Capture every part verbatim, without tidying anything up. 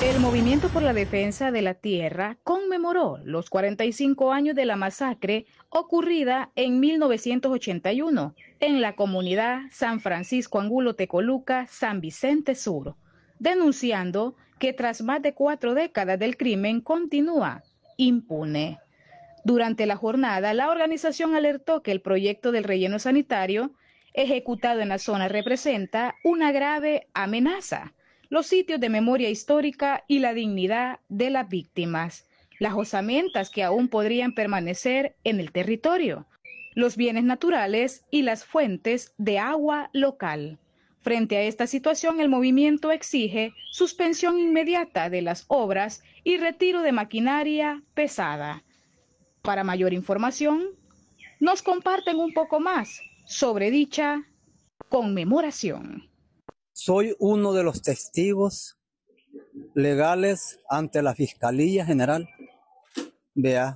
El Movimiento por la Defensa de la Tierra conmemoró los cuarenta y cinco años de la masacre ocurrida en mil novecientos ochenta y uno en la comunidad San Francisco Angulo Tecoluca, San Vicente Sur, denunciando que tras más de cuatro décadas del crimen continúa impune. Durante la jornada, la organización alertó que el proyecto del relleno sanitario ejecutado en la zona representa una grave amenaza los sitios de memoria histórica y la dignidad de las víctimas, las osamentas que aún podrían permanecer en el territorio, los bienes naturales y las fuentes de agua local. Frente a esta situación, el movimiento exige suspensión inmediata de las obras y retiro de maquinaria pesada. Para mayor información, nos comparten un poco más sobre dicha conmemoración. Soy uno de los testigos legales ante la Fiscalía General, vea,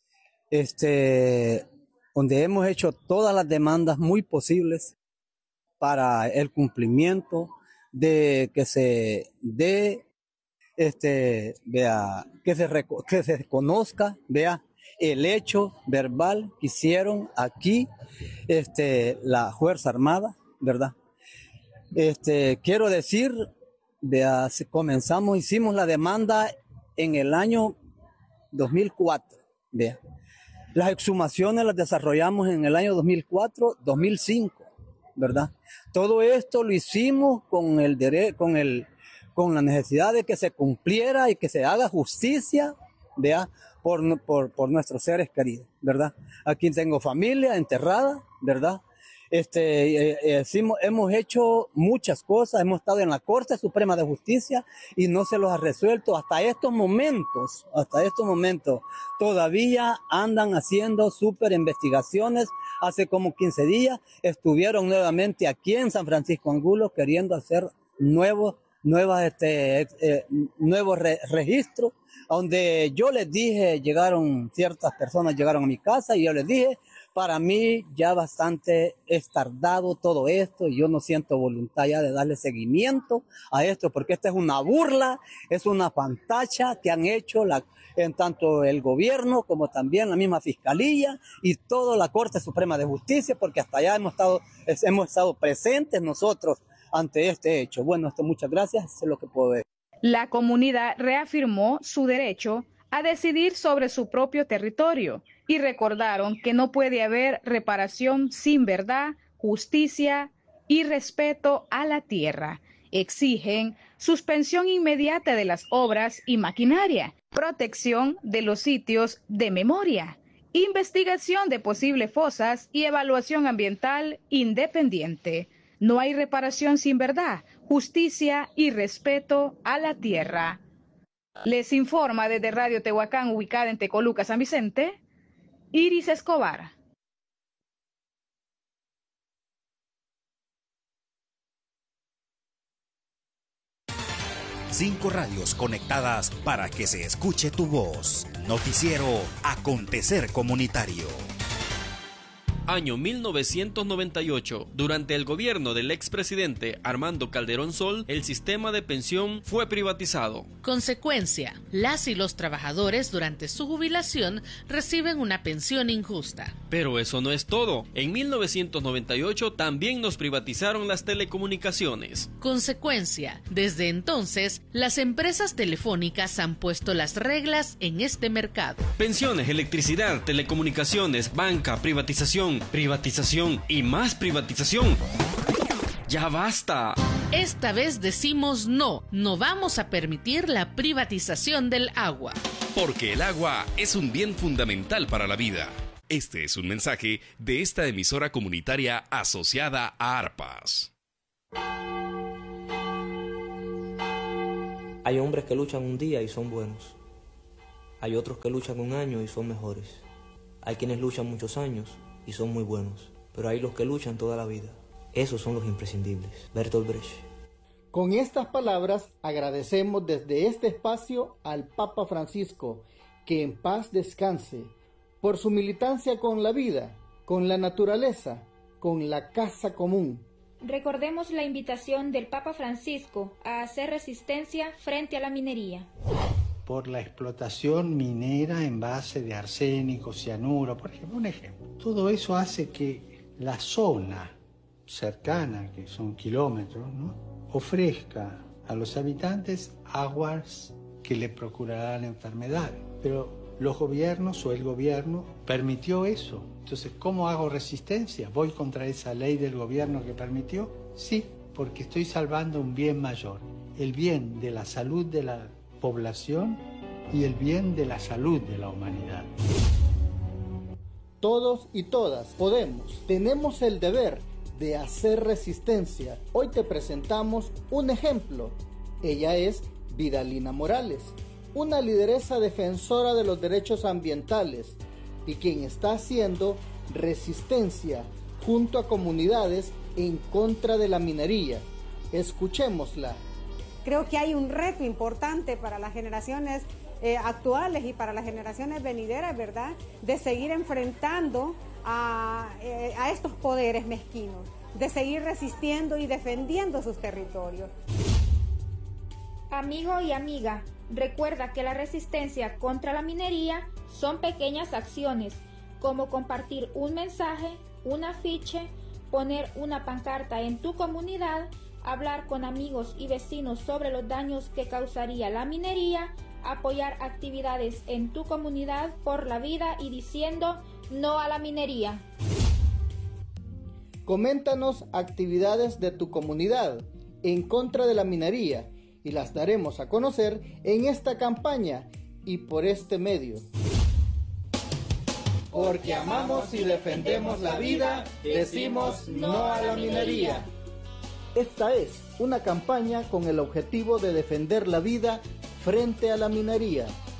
este, donde hemos hecho todas las demandas muy posibles para el cumplimiento de que se dé, este, vea, que se, que se reconozca, vea, el hecho verbal que hicieron aquí, este, la Fuerza Armada, ¿verdad? Este, quiero decir, de, comenzamos, hicimos la demanda en el año dos mil cuatro. Vea. Las exhumaciones las desarrollamos en el año dos mil cuatro, dos mil cinco, ¿verdad? Todo esto lo hicimos con el dere- con el, con la necesidad de que se cumpliera y que se haga justicia, vea, por, por, por nuestros seres queridos, ¿verdad? Aquí tengo familia enterrada, ¿verdad? Este, eh, eh, sí, hemos hecho muchas cosas, hemos estado en la Corte Suprema de Justicia y no se los ha resuelto hasta estos momentos, hasta estos momentos. Todavía andan haciendo súper investigaciones. Hace como quince días estuvieron nuevamente aquí en San Francisco Angulo queriendo hacer nuevos, nuevas, este, eh, nuevos re registros, donde yo les dije, llegaron ciertas personas, llegaron a mi casa y yo les dije, para mí ya bastante es tardado todo esto y yo no siento voluntad ya de darle seguimiento a esto porque esta es una burla, es una pantacha que han hecho la, en tanto el gobierno como también la misma Fiscalía y toda la Corte Suprema de Justicia, porque hasta allá hemos estado, hemos estado presentes nosotros ante este hecho. Bueno, esto muchas gracias, eso es lo que puedo decir. La comunidad reafirmó su derecho a decidir sobre su propio territorio y recordaron que no puede haber reparación sin verdad, justicia y respeto a la tierra. Exigen suspensión inmediata de las obras y maquinaria, protección de los sitios de memoria, investigación de posibles fosas y evaluación ambiental independiente. No hay reparación sin verdad, justicia y respeto a la tierra. Les informa desde Radio Tehuacán, ubicada en Tecoluca, San Vicente, Iris Escobar. Cinco radios conectadas para que se escuche tu voz. Noticiero Acontecer Comunitario. Año mil novecientos noventa y ocho. Durante el gobierno del expresidente Armando Calderón Sol, el sistema de pensión fue privatizado. Consecuencia, las y los trabajadores durante su jubilación reciben una pensión injusta. Pero eso no es todo. En mil novecientos noventa y ocho también nos privatizaron las telecomunicaciones. Consecuencia, desde entonces, las empresas telefónicas han puesto las reglas en este mercado. Pensiones, electricidad, telecomunicaciones, banca, privatización, privatización y más privatización. ¡Ya basta! Esta vez decimos no, no vamos a permitir la privatización del agua. Porque el agua es un bien fundamental para la vida. Este es un mensaje de esta emisora comunitaria asociada a ARPAS. Hay hombres que luchan un día y son buenos. Hay otros que luchan un año y son mejores. Hay quienes luchan muchos años y son muy buenos, pero hay los que luchan toda la vida. Esos son los imprescindibles. Bertolt Brecht. Con estas palabras agradecemos desde este espacio al Papa Francisco, que en paz descanse, por su militancia con la vida, con la naturaleza, con la casa común, Recordemos la invitación del Papa Francisco a hacer resistencia frente a la minería. Por la explotación minera en base de arsénico, cianuro, por ejemplo, un ejemplo. Todo eso hace que la zona cercana, que son kilómetros, ¿no?, ofrezca a los habitantes aguas que le procurarán enfermedades. Pero los gobiernos o el gobierno permitió eso. Entonces, ¿cómo hago resistencia? ¿Voy contra esa ley del gobierno que permitió? Sí, porque estoy salvando un bien mayor, el bien de la salud de la población y el bien de la salud de la humanidad. Todos y todas podemos, tenemos el deber de hacer resistencia. Hoy te presentamos un ejemplo. Ella es Vidalina Morales, una lideresa defensora de los derechos ambientales y quien está haciendo resistencia junto a comunidades en contra de la minería. Escuchémosla. Creo que hay un reto importante para las generaciones eh, actuales y para las generaciones venideras, ¿verdad?, de seguir enfrentando a, eh, a estos poderes mezquinos, de seguir resistiendo y defendiendo sus territorios. Amigo y amiga, recuerda que la resistencia contra la minería son pequeñas acciones, como compartir un mensaje, un afiche, poner una pancarta en tu comunidad, hablar con amigos y vecinos sobre los daños que causaría la minería, apoyar actividades en tu comunidad por la vida y diciendo no a la minería. Coméntanos actividades de tu comunidad en contra de la minería y las daremos a conocer en esta campaña y por este medio. Porque amamos y defendemos la vida, decimos no a la minería. Esta es una campaña con el objetivo de defender la vida frente a la minería.